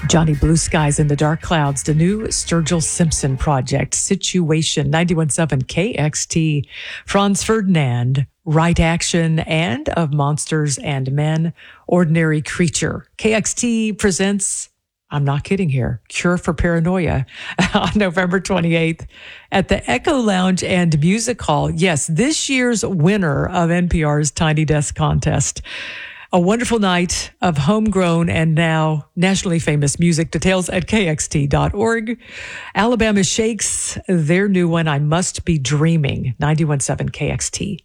Johnny Blue Skies in the Dark Clouds, the new Sturgill Simpson project, Situation, 91.7 KXT, Franz Ferdinand, Right Action, and Of Monsters and Men, Ordinary Creature. KXT presents, I'm not kidding here, Cure for Paranoia on November 28th at the Echo Lounge and Music Hall. Yes, this year's winner of NPR's Tiny Desk contest. A wonderful night of homegrown and now nationally famous music. Details at kxt.org. Alabama Shakes, their new one, I Must Be Dreaming, 91.7 KXT.